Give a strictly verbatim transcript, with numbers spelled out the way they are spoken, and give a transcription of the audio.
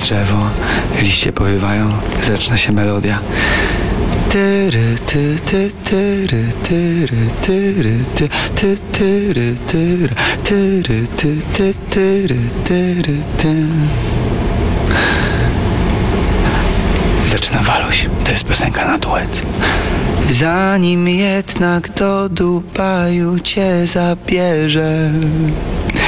drzewo, liście powiewają, zaczyna się melodia. Tyry, ty, ty, tyry, tyry, tyry, ty, ty, tyry, tyry, tyry, ty, ty, tyry, tyry, ty. Zaczyna Waluś, to jest piosenka na duet. Zanim jednak do Dubaju cię zabierze,